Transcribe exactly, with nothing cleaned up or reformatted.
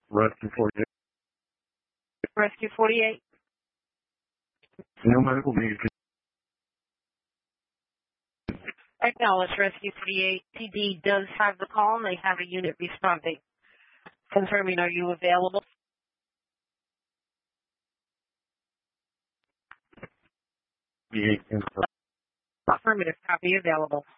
Rescue forty-eight. Rescue forty-eight. No medical needs. Acknowledge Rescue forty-eight. P D does have the call and they have a unit responding. Confirming, are you available? forty-eight. Affirmative, copy available.